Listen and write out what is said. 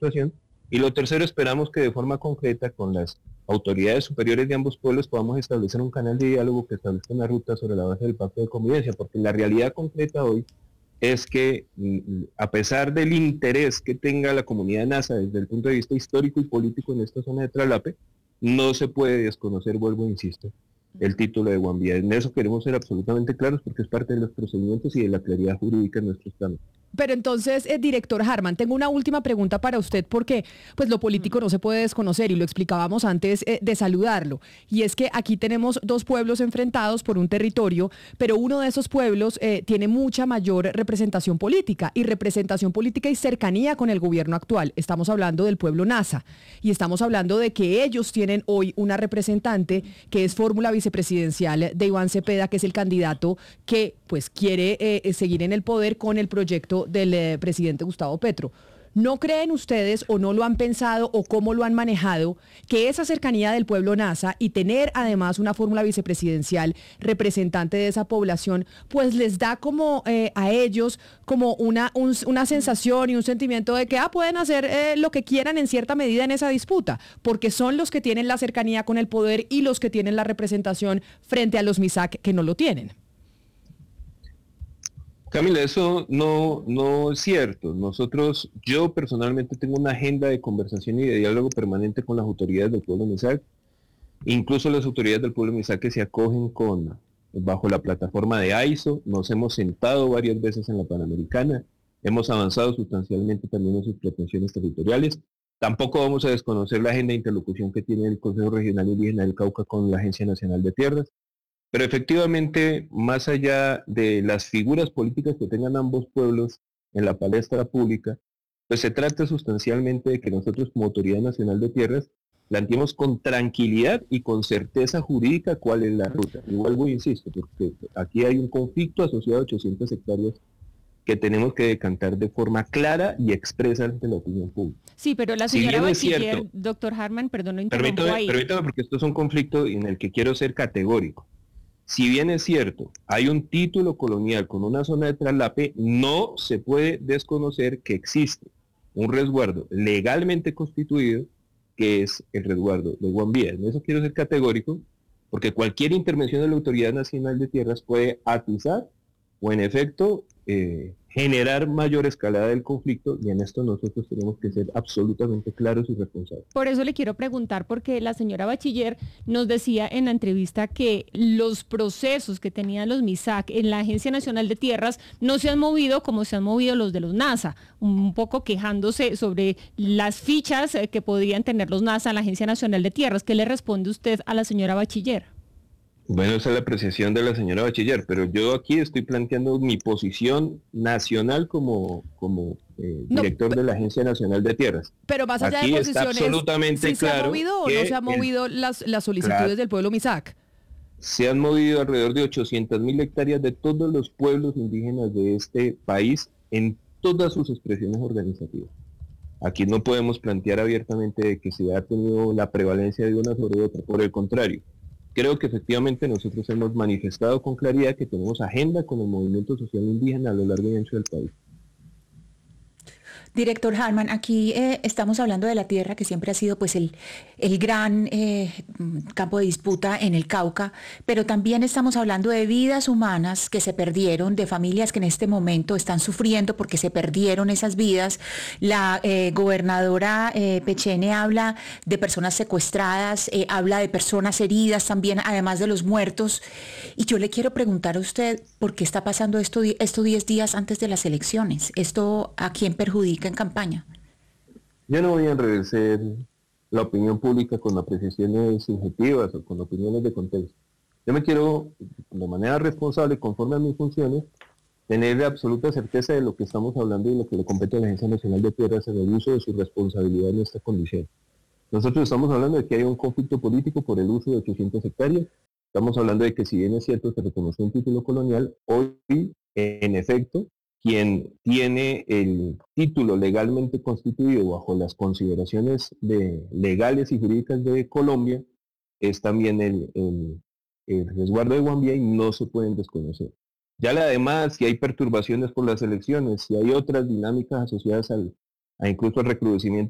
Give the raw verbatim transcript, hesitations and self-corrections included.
situación. Y lo tercero, esperamos que de forma concreta con las autoridades superiores de ambos pueblos podamos establecer un canal de diálogo que establezca una ruta sobre la base del pacto de convivencia, porque la realidad concreta hoy es que a pesar del interés que tenga la comunidad nasa desde el punto de vista histórico y político en esta zona de Tralape, no se puede desconocer, vuelvo e insisto, el título de Guambía. En eso queremos ser absolutamente claros porque es parte de los procedimientos y de la claridad jurídica en nuestros planos. Pero entonces, eh, director Harman, tengo una última pregunta para usted porque pues lo político no se puede desconocer y lo explicábamos antes eh, de saludarlo. Y es que aquí tenemos dos pueblos enfrentados por un territorio, pero uno de esos pueblos eh, tiene mucha mayor representación política y representación política y cercanía con el gobierno actual. Estamos hablando del pueblo nasa y estamos hablando de que ellos tienen hoy una representante que es fórmula vicepresidencial de Iván Cepeda, que es el candidato que pues quiere eh, seguir en el poder con el proyecto del eh, presidente Gustavo Petro. ¿No creen ustedes o no lo han pensado o cómo lo han manejado que esa cercanía del pueblo nasa y tener además una fórmula vicepresidencial representante de esa población, pues les da como eh, a ellos como una, un, una sensación y un sentimiento de que ah, pueden hacer eh, lo que quieran en cierta medida en esa disputa, porque son los que tienen la cercanía con el poder y los que tienen la representación frente a los MISAC que no lo tienen? Camila, eso no, no es cierto. Nosotros, yo personalmente tengo una agenda de conversación y de diálogo permanente con las autoridades del pueblo MISAC, incluso las autoridades del pueblo MISAC que se acogen con, bajo la plataforma de A I S O. Nos hemos sentado varias veces en la Panamericana, hemos avanzado sustancialmente también en sus pretensiones territoriales. Tampoco vamos a desconocer la agenda de interlocución que tiene el Consejo Regional Indígena del Cauca con la Agencia Nacional de Tierras. Pero efectivamente, más allá de las figuras políticas que tengan ambos pueblos en la palestra pública, pues se trata sustancialmente de que nosotros como Autoridad Nacional de Tierras planteemos con tranquilidad y con certeza jurídica cuál es la ruta. Y vuelvo e insisto, porque aquí hay un conflicto asociado a ochocientas hectáreas que tenemos que decantar de forma clara y expresa ante la opinión pública. Sí, pero la señora si Bachiller, doctor Harman, perdón, no interrumpo permítame, ahí. Permítame, porque esto es un conflicto en el que quiero ser categórico. Si bien es cierto, hay un título colonial con una zona de traslape, no se puede desconocer que existe un resguardo legalmente constituido, que es el resguardo de Guambía. En eso quiero ser categórico, porque cualquier intervención de la Autoridad Nacional de Tierras puede atizar o en efecto eh, generar mayor escalada del conflicto, y en esto nosotros tenemos que ser absolutamente claros y responsables. Por eso le quiero preguntar, porque la señora Bachiller nos decía en la entrevista que los procesos que tenían los MISAC en la Agencia Nacional de Tierras no se han movido como se han movido los de los NASA, un poco quejándose sobre las fichas que podrían tener los NASA en la Agencia Nacional de Tierras. ¿Qué le responde usted a la señora Bachiller? Bueno, esa es la apreciación de la señora Bachiller, pero yo aquí estoy planteando mi posición nacional como, como eh, director no, de la Agencia Nacional de Tierras. Pero más allá aquí de posiciones, está absolutamente ¿sí claro se ha movido o no se han movido el, las, las solicitudes claro, del pueblo MISAC? Se han movido alrededor de ochocientas mil hectáreas de todos los pueblos indígenas de este país en todas sus expresiones organizativas. Aquí no podemos plantear abiertamente que se ha tenido la prevalencia de una sobre otra, por el contrario. Creo que efectivamente nosotros hemos manifestado con claridad que tenemos agenda con el movimiento social indígena a lo largo y ancho del país. Director Harman, aquí eh, estamos hablando de la tierra que siempre ha sido pues el, el gran eh, campo de disputa en el Cauca, pero también estamos hablando de vidas humanas que se perdieron, de familias que en este momento están sufriendo porque se perdieron esas vidas. La eh, gobernadora eh, Pechene habla de personas secuestradas, eh, habla de personas heridas también, además de los muertos. Y yo le quiero preguntar a usted, ¿por qué está pasando esto estos diez días antes de las elecciones? ¿Esto a quién perjudica en campaña? Yo no voy a enredecer la opinión pública con apreciaciones subjetivas o con opiniones de contexto. Yo me quiero, de manera responsable, conforme a mis funciones, tener absoluta certeza de lo que estamos hablando y lo que le compete a la Agencia Nacional de Tierras en el uso de su responsabilidad en esta condición. Nosotros estamos hablando de que hay un conflicto político por el uso de ochocientas hectáreas. Estamos hablando de que, si bien es cierto, se reconoció un título colonial, hoy, en efecto, quien tiene el título legalmente constituido bajo las consideraciones de, legales y jurídicas de Colombia es también el, el, el resguardo de Guambía y no se pueden desconocer. Ya además, si hay perturbaciones por las elecciones, si hay otras dinámicas asociadas al, a incluso al recrudecimiento